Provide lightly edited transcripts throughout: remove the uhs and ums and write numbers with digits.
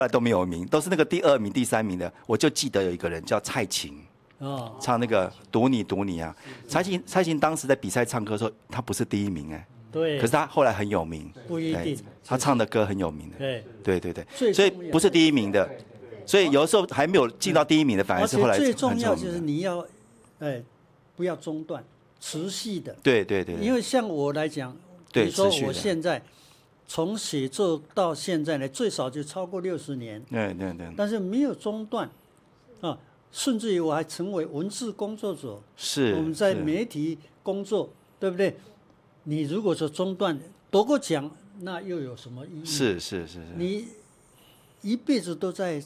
都没有名，都是那个第2名、第3名的。我就记得有一个人叫蔡琴，唱那个赌你赌你啊。蔡琴当时在比赛唱歌的时候，他不是第1名哎， 对， 可是他后来很有名， 不一定， 他唱的歌很有名的， 对， 所以不是第1名的，所以有的时候还没有进到第1名的，反而是后来最重要就是你要，不要中断，持续的， 对， 因为像我来讲，比如说我现在。从写作到现在呢，最少就超过60年。 对。 但是没有中断，甚至于我还成为文字工作者。 是。 我们在媒体工作，对不对？你如果说中断，夺过奖，那又有什么意义？ 是。 你一辈子都在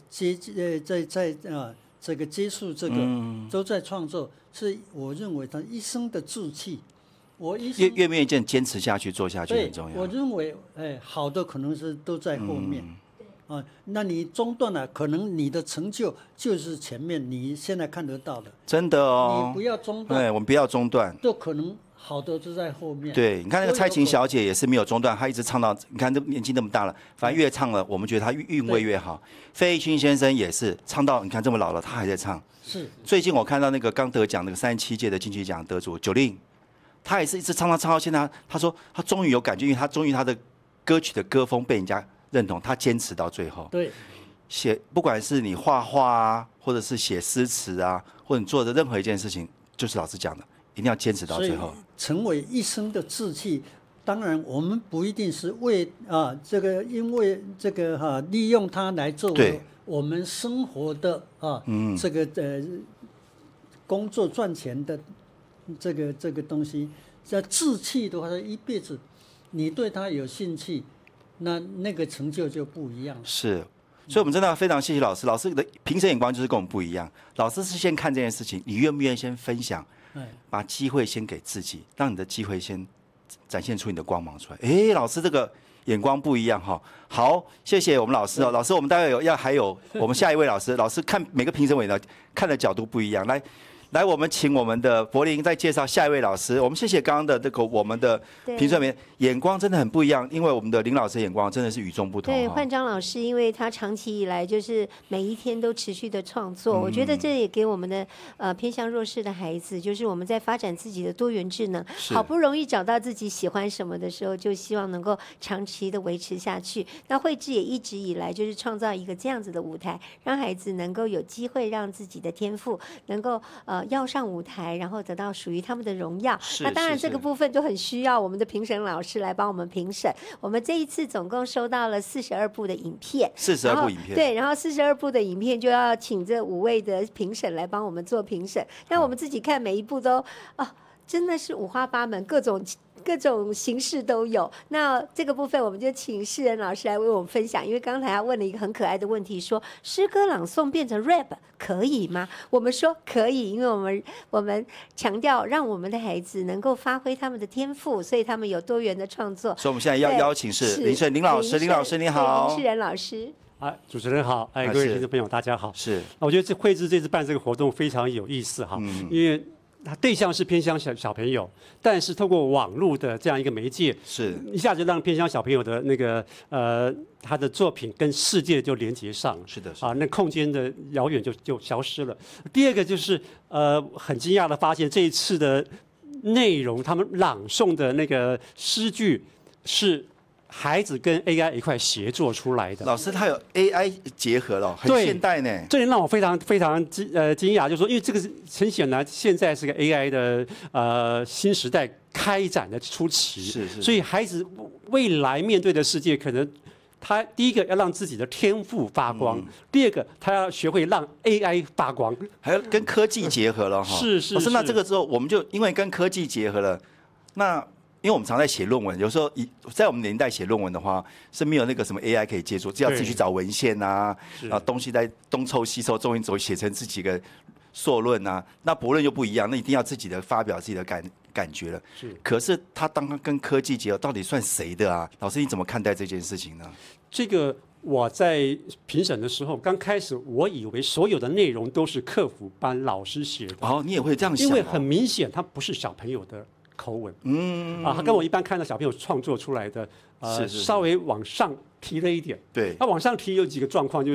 这个接触这个，都在创作，是我认为他一生的志气。我越愿意坚持下去做下去很重要。 我认为，好的可能是都在后面，那你中断了，可能你的成就就是前面你现在看得到的。 真的哦， 你不要中断。 对，我们不要中断。 都可能好的就在后面。 对，你看那个蔡琴小姐也是没有中断，她一直唱到，你看这年纪那么大了，反正越唱了，我们觉得她韵味越好。费玉清先生也是唱到，你看这么老了，他还在唱。 是。最近我看到那个刚得奖那个37届的金曲奖得主九令。他也是一直唱到现在，他说他终于有感觉，因为他终于他的歌曲的歌风被人家认同，他坚持到最后。 对， 不管是你画画啊，或者是写诗词啊，或者你做的任何一件事情，就是老师讲的，一定要坚持到最后， 成为一生的志气。当然，我们不一定是为这个，因为这个利用它来作为我们生活的这个工作赚钱的。这个东西，在志气的话，一辈子，你对他有兴趣，那个成就就不一样。 是，所以我们真的非常谢谢老师，老师的评审眼光就是跟我们不一样。老师是先看这件事情，你愿不愿意先分享，把机会先给自己，让你的机会先展现出你的光芒出来。老师这个眼光不一样哈。好，谢谢我们老师哦，老师，我们待会还有我们下一位老师，老师看每个评审委呢看的角度不一样，来，我们请我们的柏霖再介绍下一位老师。我们谢谢刚刚的这个我们的评审员眼光真的很不一样，因为我们的林老师眼光真的是与众不同。 对，焕章老师，因为他长期以来就是每一天都持续的创作，我觉得这也给我们的偏向弱势的孩子，就是我们在发展自己的多元智能，好不容易找到自己喜欢什么的时候，就希望能够长期的维持下去。那慧智也一直以来就是创造一个这样子的舞台，让孩子能够有机会让自己的天赋能够要上舞台，然后得到属于他们的荣耀。那当然这个部分就很需要我们的评审老师来帮我们评审。我们这一次总共收到了42部的影片 ，42部影片， 对，然后42部的影片就要请这5位的评审来帮我们做评审。那我们自己看每一部都真的是五花八门，各种形式都有。那这个部分我们就请世仁老师来为我们分享，因为刚才他问了一个很可爱的问题，说诗歌朗诵变成 rap 可以吗？我们说可以，因为我们强调让我们的孩子能够发挥他们的天赋，所以他们有多元的创作。 所以我们现在要邀请是林老师，林老师你好， 林世仁老师。 主持人好，各位听众朋友大家好。 是， 我觉得慧智这次办这个活动非常有意思哈，因为它对象是偏乡小朋友，但是透过网络的这样一个媒介， 是一下就让偏乡小朋友的那个他的作品跟世界就连接上了。 是的， 那空间的遥远就消失了。第二个就是很惊讶的发现，这一次的内容，他们朗诵的那个诗句是孩子跟 AI 一块协作出来的。 老师他有 AI 结合了，很现代呢。 这也让我非常惊讶，就是说，因为这个很显然现在是个 AI 的新时代开展的初期， 是， 所以孩子未来面对的世界，可能他第一个要让自己的天赋发光，第二个他要学会让 AI 发光， 还要跟科技结合了哈。 是。老师， 那这个之后我们就因为跟科技结合了，那因为我们常在写论文，有时候在我们年代写论文的话是没有那个什么 AI 可以接触，只要自己去找文献啊，东西在东凑西凑，终于写成自己的硕论啊。那博论又不一样，那一定要自己的发表自己的感觉了。可是他当他跟科技结合，到底算谁的啊？老师你怎么看待这件事情呢？ 这个我在评审的时候，刚开始我以为所有的内容都是客服班老师写的。 你也会这样想？ 因为很明显，他不是小朋友的口吻。他跟我一般看到小朋友创作出来的，稍微往上提了一点。 对， 它往上提有几个状况，就是